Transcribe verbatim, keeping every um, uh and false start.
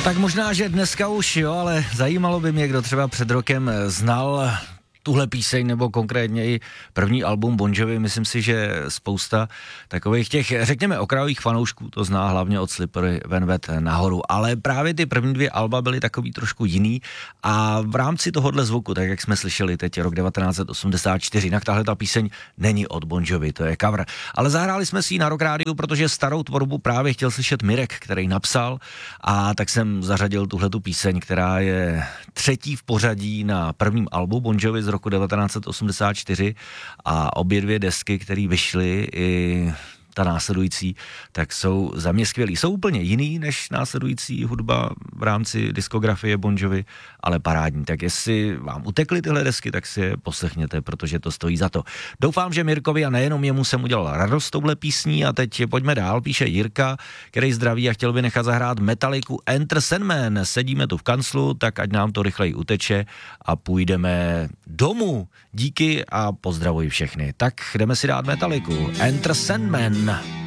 tak možná, že dneska už jo, ale zajímalo by mě, kdo třeba před rokem znal tuhle píseň, nebo konkrétně i první album Bon Jovi. Myslím si, že spousta takových těch, řekněme, okrajových fanoušků to zná hlavně od Slippery When Wet nahoru, ale právě ty první dvě alba byly takový trošku jiný a v rámci tohohle zvuku, tak jak jsme slyšeli teď rok devatenáct set osmdesát čtyři, jinak tahle ta píseň není od Bon Jovi, to je cover, ale zahráli jsme si ji na Rock Rádiu, protože starou tvorbu právě chtěl slyšet Mirek, který napsal, a tak jsem zařadil tuhletu píseň, která je třetí v pořadí na prvním albu Bon Jovi z roku devatenáct set osmdesát čtyři a obě dvě desky, které vyšly, i ta následující, tak jsou za mě skvělý. Jsou úplně jiný než následující hudba v rámci diskografie Bon Jovi, ale parádní. Tak jestli vám utekly tyhle desky, tak si je poslechněte, protože to stojí za to. Doufám, že Mirkovi a nejenom jemu jsem udělal radost touhle písní a teď pojďme dál, píše Jirka, který zdraví a chtěl by nechat zahrát Metalliku Enter Sandman. Sedíme tu v kanclu, tak ať nám to rychleji uteče a půjdeme domů. Díky a pozdravuji všechny. Tak jdeme si dát Metalliku Enter Sandman.